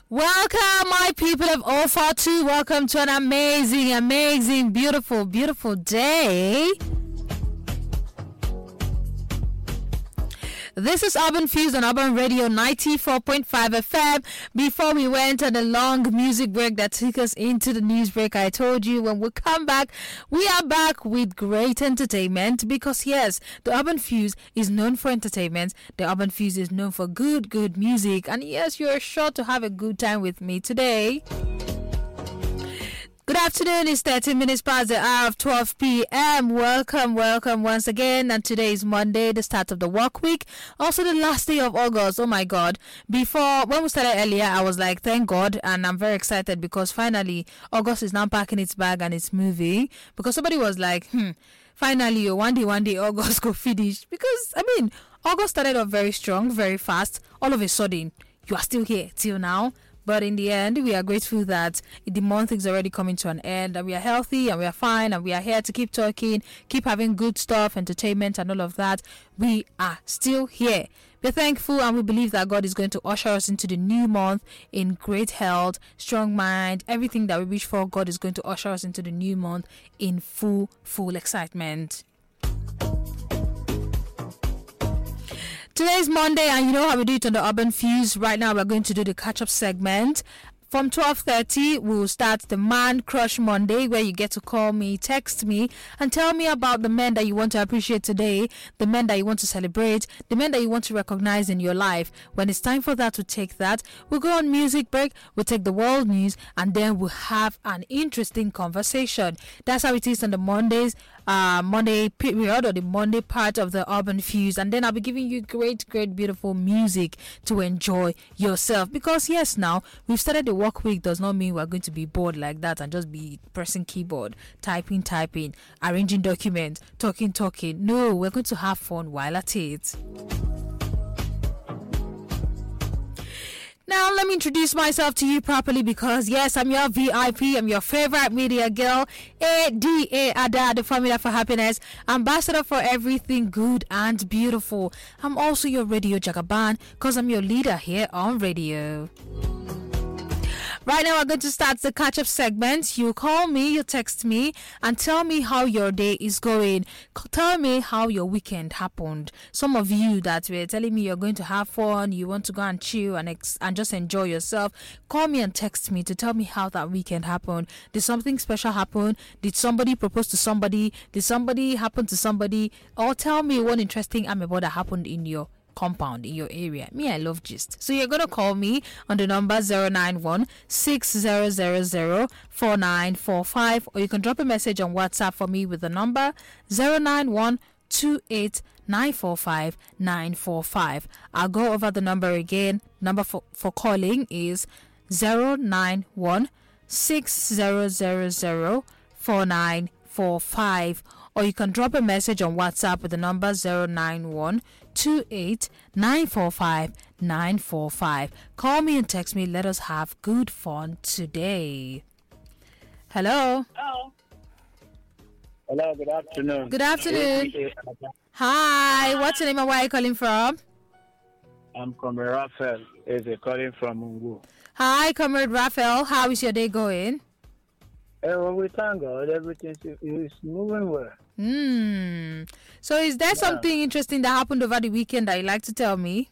Welcome, my people of 042. Welcome to an amazing, beautiful day. This is Urban Fuse on Urban Radio 94.5 FM. Before we went on a long music break that took us into the news break, I told you when we come back, we are back with great entertainment because yes, the Urban Fuse is known for entertainment. The Urban Fuse is known for good music. And yes, you're sure to have a good time with me today. Good afternoon, it's 13 minutes past the hour of 12 p.m. Welcome once again. And today is Monday, the start of the work week. Also the last day of August. Oh my God. When we started earlier, I was like, thank God. And I'm very excited because finally, August is now packing its bag and it's moving. Because somebody was like, finally, one day August go finish. Because, August started off very strong, very fast. All of a sudden, you are still here till now. But in the end, we are grateful that the month is already coming to an end and we are healthy and we are fine and we are here to keep talking, keep having good stuff, entertainment and all of that. We are still here. We're thankful and we believe that God is going to usher us into the new month in great health, strong mind, everything that we wish for. God is going to usher us into the new month in full excitement. Today's Monday, and you know how we do it on the Urban Fuse. Right now, we're going to do the catch-up segment. From 12:30, we'll start the Man Crush Monday, where you get to call me, text me, and tell me about the men that you want to appreciate today, the men that you want to celebrate, the men that you want to recognize in your life. When it's time for that to take that, we'll go on music break, we'll take the world news, and then we'll have an interesting conversation. That's how it is on the Monday period or the Monday part of the Urban Fuse. And then I'll be giving you great, beautiful music to enjoy yourself. Because yes, now we've started the work week does not mean we're going to be bored like that and just be pressing keyboard, typing, arranging documents, talking. No, we're going to have fun while at it. Now, let me introduce myself to you properly because, yes, I'm your VIP. I'm your favorite media girl, Ada, the formula for happiness, ambassador for everything good and beautiful. I'm also your radio jagaban because I'm your leader here on radio. Right now, we're going to start the catch-up segment. You call me, you text me, and tell me how your day is going. Tell me how your weekend happened. Some of you that were telling me you're going to have fun, you want to go and chill and just enjoy yourself, call me and text me to tell me how that weekend happened. Did something special happen? Did somebody propose to somebody? Did somebody happen to somebody? Or tell me one interesting amebo that happened in your compound, in your area. Me, I love gist. So you're gonna call me on the number 091-6000-4945, or you can drop a message on WhatsApp for me with the number 091-28-945-945. I'll go over the number again. Number for calling is 091-6000-4945. Or you can drop a message on WhatsApp with the number 091-28-945-945. Call me and text me. Let us have good fun today. Hello. Hello, good afternoon. Good afternoon. Hi, what's your name and where are you calling from? I'm Comrade Raphael. Is calling from Mungu. Hi, Comrade Raphael. How is your day going? Well, we thank God. Everything is moving well. So is there something interesting that happened over the weekend that you'd like to tell me?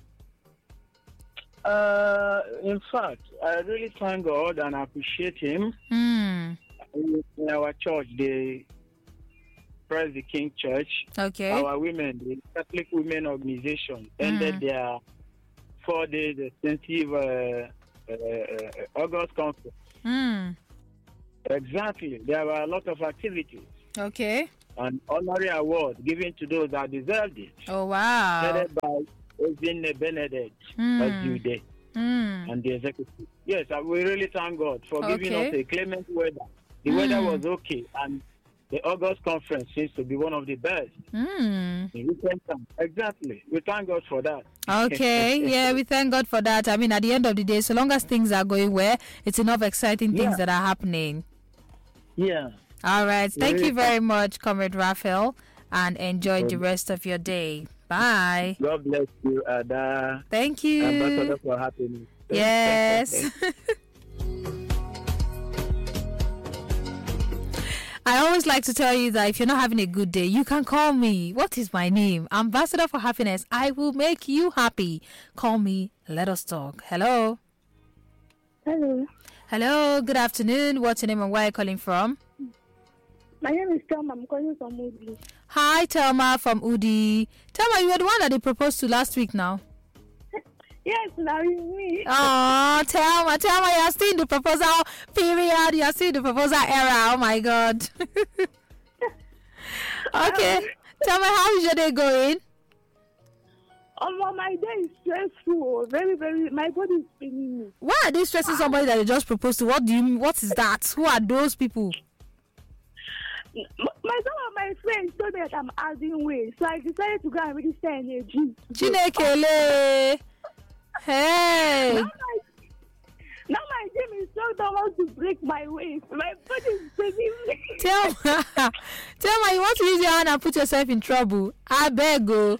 In fact, I really thank God and appreciate Him. In our church, the Praise the King Church, our women, the Catholic Women Organization, ended their 4 days extensive August conference. Exactly. There were a lot of activities. Okay. An honorary award given to those that deserved it. Oh, wow. Headed by Ozine Benedict Ojude and the executive. Yes, we really thank God for giving us a clement weather. The weather was okay, and the August conference seems to be one of the best. Exactly. We thank God for that. Okay, yeah, we thank God for that. I mean, at the end of the day, so long as things are going well, it's enough exciting things that are happening. Yeah. All right. Thank you very much, Comrade Raphael, and enjoy the rest of your day. Bye. God bless you, Ada. Thank you. Ambassador for happiness. Yes. I always like to tell you that if you're not having a good day, you can call me. What is my name? Ambassador for Happiness. I will make you happy. Call me. Let us talk. Hello. Hello. Hello. Good afternoon. What's your name and where are you calling from? My name is Thelma. I'm calling from Udi. Hi, Thelma from Udi. Thelma, you were the one that they proposed to last week now. Yes, now it's me. Oh, Thelma, you're still in the proposal period. You're still in the proposal era. Oh, my God. Okay. Thelma, how is your day going? My day is stressful. Very, very. My body is paining me. Why are they stressing somebody that they just proposed to? What do you mean? What is that? Who are those people? Some of my friends told me that I'm adding weight, so I decided to go and register in a gym. Chinekele. Hey. Now my gym is so don't want to break my waist. My body is paining me. Thelma, you want to use your hand and put yourself in trouble. I beg you.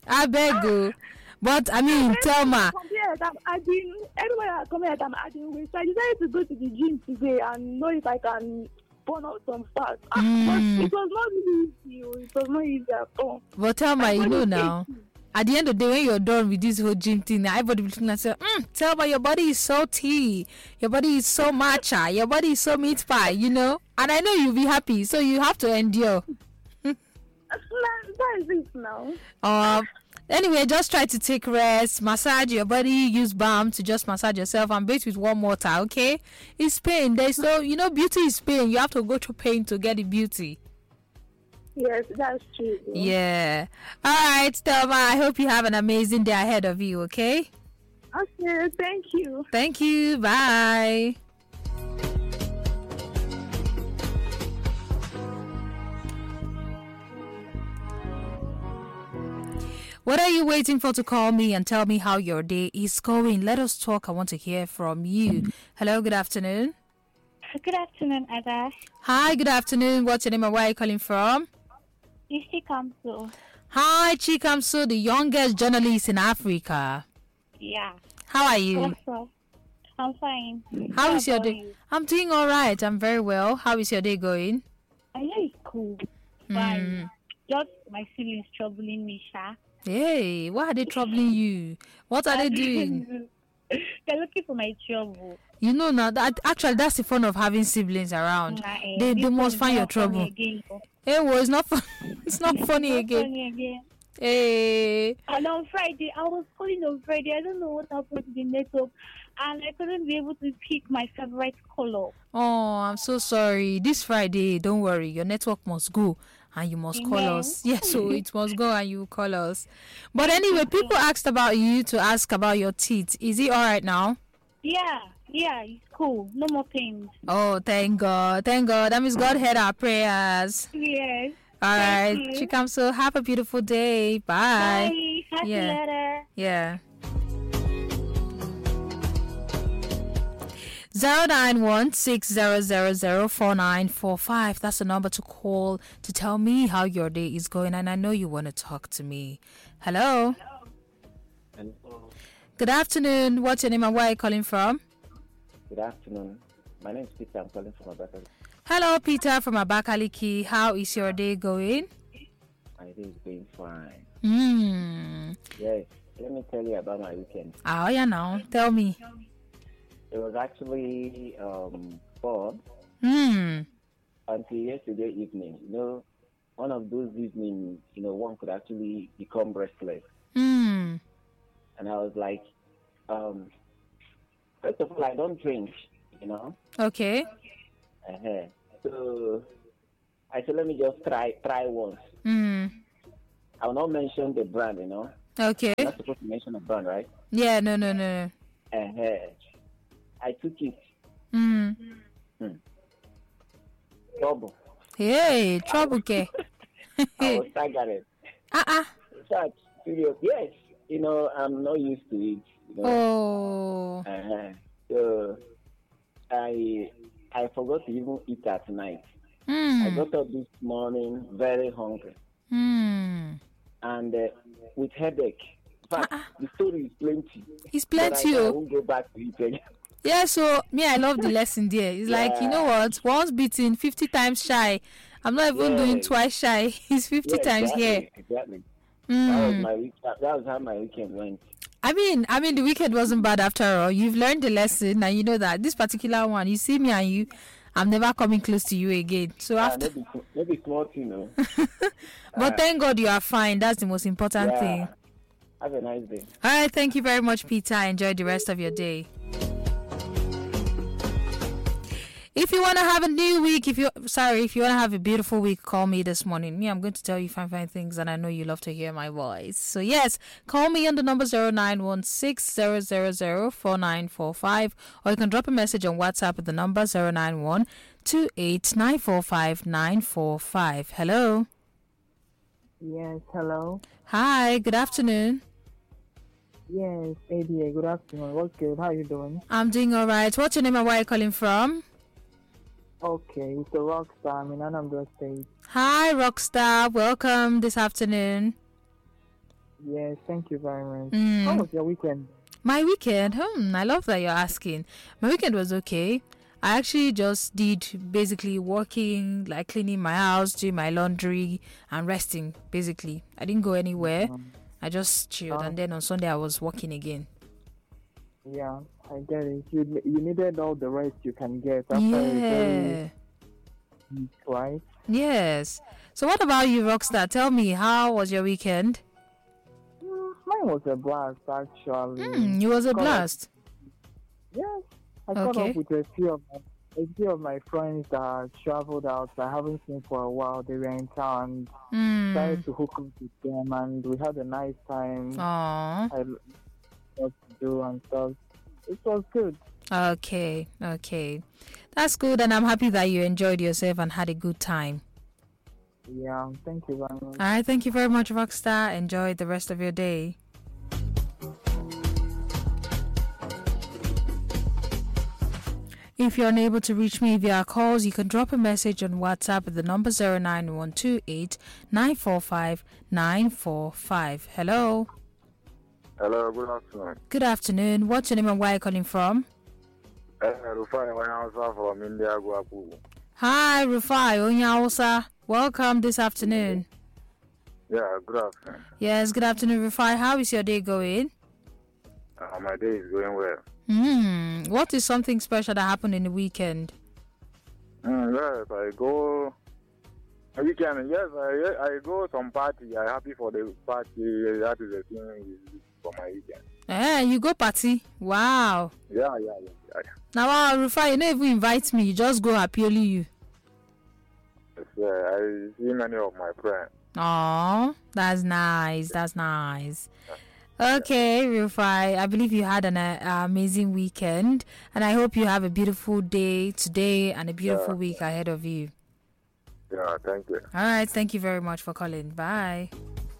But I mean, Thelma. Everybody has come here that I'm adding weight, so I decided to go to the gym today and know if I can burn out some fat. But it was not easy. It was not easy at all. But Thelma, you know now. At the end of the day, when you're done with this whole gym thing, everybody will looking and say, Thelma, your body is so tea. Your body is so matcha. Your body is so meat pie, you know? And I know you'll be happy, so you have to endure. That is it now. Anyway, just try to take rest, massage your body, use balm to just massage yourself and bathe with warm water, okay? It's pain. There's no, beauty is pain. You have to go through pain to get the beauty. Yes, that's true. Yeah. All right, Thelma, I hope you have an amazing day ahead of you, okay? Okay, thank you. Thank you. Bye. What are you waiting for to call me and tell me how your day is going? Let us talk. I want to hear from you. Hello, good afternoon. Good afternoon, Ada. Hi, good afternoon. What's your name and where are you calling from? It's Chikamso. Hi, Chikamso, the youngest journalist in Africa. Yeah. How are you? I'm fine. How is your day? I'm doing all right. I'm very well. How is your day going? I know it's cool. Fine. Just my feelings troubling me, Sha. Hey, why are they troubling you? What are they doing? They're looking for my trouble. You know now that actually that's the fun of having siblings around. They must find your trouble. Hey, well, it's not fun. It's not funny again. Funny again. Hey. And on Friday, I was calling on Friday. I don't know what happened to the network, and I couldn't be able to pick my favorite color. Oh, I'm so sorry. This Friday, don't worry. Your network must go. And you must call us. Yes, so it must go and you call us. But anyway, people asked about you to ask about your teeth. Is it all right now? Yeah, it's cool. No more pain. Oh, thank God. Thank God. That means God heard our prayers. Yes. All right. Chikamso, have a beautiful day. Bye. Bye. Catch you later. Yeah. 09160004945. That's the number to call to tell me how your day is going, and I know you want to talk to me. Hello. Hello. Good afternoon. What's your name and where are you calling from? Good afternoon. My name is Peter. I'm calling from Abakaliki. Hello, Peter from Abakaliki. How is your day going? My day is going fine. Yes. Let me tell you about my weekend. Oh, yeah, now. Tell me. It was actually fun until yesterday evening. One of those evenings, one could actually become restless. And I was like, first of all, I don't drink, Okay. So I said, let me just try once. I will not mention the brand, Okay. I'm not supposed to mention the brand, right? Yeah, no. I took it. Trouble. Hey, trouble, okay. I was staggered. Serious. Yes. I'm not used to it. Oh. So I forgot to even eat at night. I got up this morning very hungry. And with headache. fact, the story is plenty. It's plenty. I won't go back to it again. Yeah, so me, I love the lesson there. It's like, you know what? Once beaten, 50 times shy. I'm not even doing twice shy. He's 50 times here. Exactly. That was how my weekend went. I mean, the weekend wasn't bad after all. You've learned the lesson, and you know that this particular one, you see me and you, I'm never coming close to you again. So after, maybe small thing, but thank God you are fine. That's the most important thing. Have a nice day. All right, thank you very much, Peter. Enjoy the rest of your day. If you want to have a new week, if you want to have a beautiful week, call me this morning. Me, I'm going to tell you fine things, and I know you love to hear my voice. So yes, call me on the number 0916-000-4945, or you can drop a message on WhatsApp at the number 091-28945945. Hello. Yes, hello. Hi, good afternoon. Yes, ADA, good afternoon. What's good? How are you doing? I'm doing all right. What's your name and where are you calling from? Okay, it's a Rockstar. I'm in Anambra State. Hi, Rockstar. Welcome this afternoon. Yes, thank you very much. How was your weekend? My weekend? I love that you're asking. My weekend was okay. I actually just did basically working, like cleaning my house, doing my laundry, and resting, basically. I didn't go anywhere. I just chilled, and then on Sunday I was working again. Yeah, I get it. You needed all the rest you can get after a very week, right? Yes. So what about you, Rockstar? Tell me, how was your weekend? Mine was a blast, actually. It was a blast? Yes. I caught up with a few of my friends that traveled out. I haven't seen for a while. They were in town. Tried to hook up with them, and we had a nice time. Aww. I what to do and stuff. It was good. Okay. That's good, and I'm happy that you enjoyed yourself and had a good time. Yeah, thank you very much. All right, thank you very much, Rockstar. Enjoy the rest of your day. If you're unable to reach me via calls, you can drop a message on WhatsApp at the number 09128-945-945. Hello. Hello, good afternoon. Good afternoon. What's your name and where are you calling from? Rufai Onyawusa from India, Guapu. Hi, Rufai Onyawusa. Welcome this afternoon. Yeah, good afternoon. Yes, good afternoon, Rufai. How is your day going? My day is going well. What is something special that happened in the weekend? Yes, I go weekend. Yes, I go some party. I'm happy for the party. That is the thing for my weekend. You go party? Wow. Yeah. Now, Rufai, you don't even invite me. You just go happily you. Yes, I see many of my friends. Oh, that's nice. Okay, Rufai, I believe you had an amazing weekend, and I hope you have a beautiful day today and a beautiful week ahead of you. Yeah, thank you. All right, thank you very much for calling. Bye.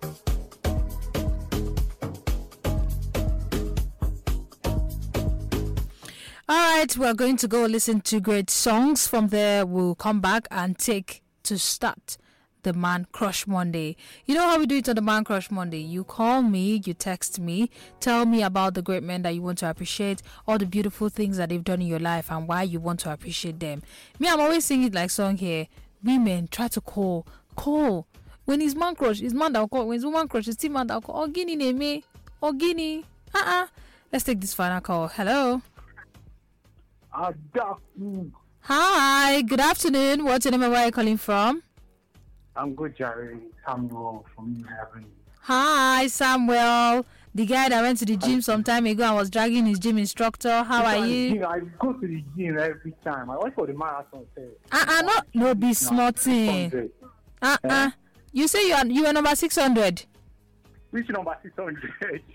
All right, we're going to go listen to great songs. From there, we'll come back and take to start the Man Crush Monday. You know how we do it on the Man Crush Monday? You call me, you text me, tell me about the great men that you want to appreciate, all the beautiful things that they've done in your life and why you want to appreciate them. Me, I'm always singing like song here. Women, try to call. When it's man crush, it's man that will call. When it's woman crush, it's still man that will call. Ogini neme. Ogini. Let's take this final call. Hello. Hi, good afternoon. What's your name and where are you calling from? I'm good, Jerry. Samuel from New Haven. Hi, Samuel. The guy that went to the gym some time ago and was dragging his gym instructor. How are you? I go to the gym every time. I went for the marathon. No be smarting. You say you are number 600. Which number 600?